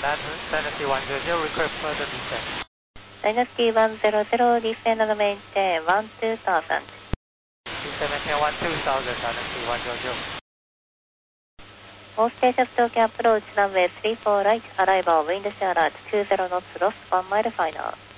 Dynasty 100, request further descent. Dynasty 100, descend and maintain 12,000. Descend maintain 12,000, Dynasty 100. All stations Tokyo approach runway 34 right, arrival wind shear at 20 knots, lost 1 mile final.